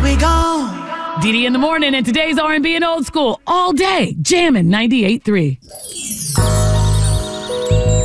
we go. DD in the morning, and today's R&B and old school all day, jamming 98.3.